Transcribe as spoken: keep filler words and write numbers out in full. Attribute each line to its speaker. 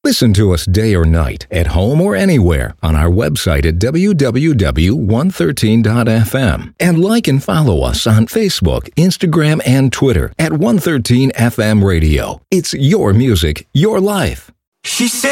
Speaker 1: Listen to us day or night, at home or anywhere, on our website at w w w dot one thirteen dot f m. And like and follow us on Facebook, Instagram, and Twitter at one thirteen F M Radio. It's your music, your life.
Speaker 2: She said